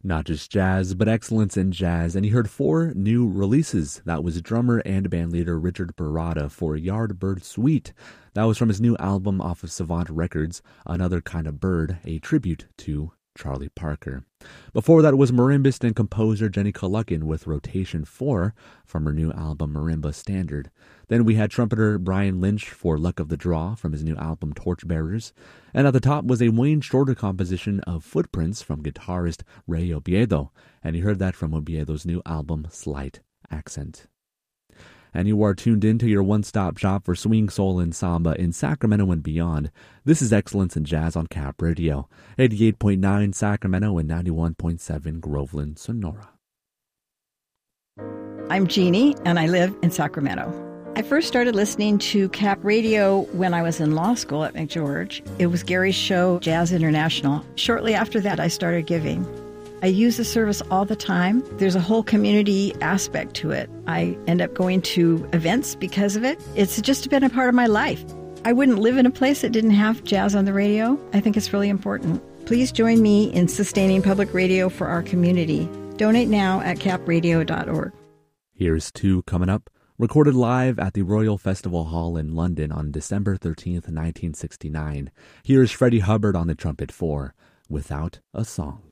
Not just jazz, but excellence in jazz, and he heard 4 new releases. That was drummer and bandleader Richard Barada for Yardbird Suite. That was from his new album off of Savant Records, Another Kind of Bird, a tribute to Charlie Parker. Before that was marimbist and composer Jenny Coluckin with Rotation 4 from her new album Marimba Standard. Then we had trumpeter Brian Lynch for Luck of the Draw from his new album Torchbearers. And at the top was a Wayne Shorter composition of Footprints from guitarist Ray Oviedo. And you heard that from Oviedo's new album Slight Accent. And you are tuned in to your one-stop shop for swing, soul, and samba in Sacramento and beyond. This is Excellence in Jazz on Cap Radio, 88.9 Sacramento and 91.7 Groveland, Sonora. I'm Jeannie, and I live in Sacramento. I first started listening to Cap Radio when I was in law school at McGeorge. It was Gary's show, Jazz International. Shortly after that, I started giving. I use the service all the time. There's a whole community aspect to it. I end up going to events because of it. It's just been a part of my life. I wouldn't live in a place that didn't have jazz on the radio. I think it's really important. Please join me in sustaining public radio for our community. Donate now at capradio.org. Here's 2 coming up. Recorded live at the Royal Festival Hall in London on December 13th, 1969. Here's Freddie Hubbard on the trumpet for Without a Song.